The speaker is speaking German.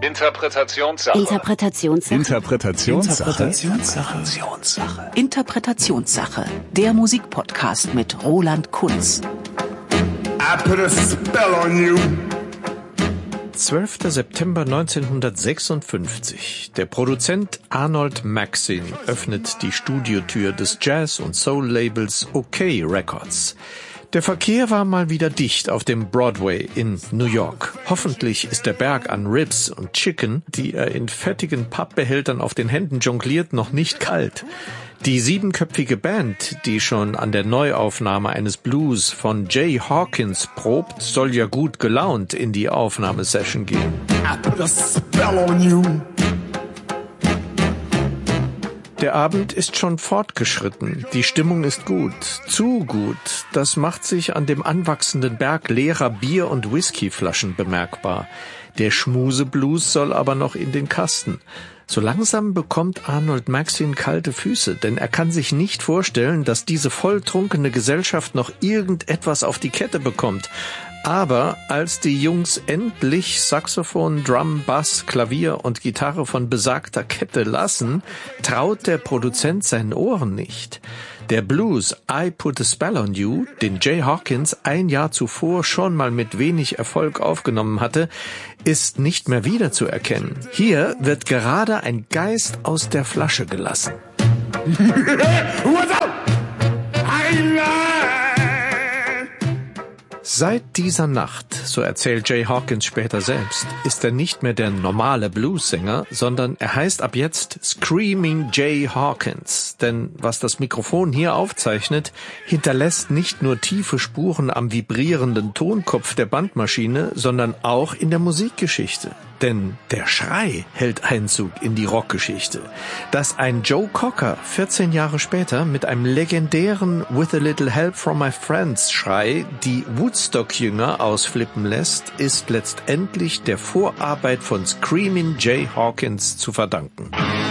Interpretationssache. Interpretationssache. Der Musikpodcast mit Roland Kunz. I put a spell on you. 12. September 1956. Der Produzent Arnold Maxine öffnet die Studiotür des Jazz- und Soul-Labels OK Records. Der Verkehr war mal wieder dicht auf dem Broadway in New York. Hoffentlich ist der Berg an Ribs und Chicken, die er in fettigen Pappbehältern auf den Händen jongliert, noch nicht kalt. Die 7-köpfige Band, die schon an der Neuaufnahme eines Blues von Jay Hawkins probt, soll ja gut gelaunt in die Aufnahmesession gehen. I put a spell on you. Der Abend ist schon fortgeschritten, die Stimmung ist gut, zu gut. Das macht sich an dem anwachsenden Berg leerer Bier- und Whiskyflaschen bemerkbar. Der Schmuseblues soll aber noch in den Kasten. So langsam bekommt Arnold Maxine kalte Füße, denn er kann sich nicht vorstellen, dass diese volltrunkene Gesellschaft noch irgendetwas auf die Kette bekommt. Aber als die Jungs endlich Saxophon, Drum, Bass, Klavier und Gitarre von besagter Kette lassen, traut der Produzent seinen Ohren nicht. Der Blues I Put a Spell on You, den Jay Hawkins ein Jahr zuvor schon mal mit wenig Erfolg aufgenommen hatte, ist nicht mehr wiederzuerkennen. Hier wird gerade ein Geist aus der Flasche gelassen. What's up? Seit dieser Nacht, so erzählt Jay Hawkins später selbst, ist er nicht mehr der normale Bluessänger, sondern er heißt ab jetzt Screaming Jay Hawkins. Denn was das Mikrofon hier aufzeichnet, hinterlässt nicht nur tiefe Spuren am vibrierenden Tonkopf der Bandmaschine, sondern auch in der Musikgeschichte. Denn der Schrei hält Einzug in die Rockgeschichte. Dass ein Joe Cocker 14 Jahre später mit einem legendären With a Little Help from My Friends Schrei die Woodstock-Jünger ausflippen lässt, ist letztendlich der Vorarbeit von Screamin' Jay Hawkins zu verdanken.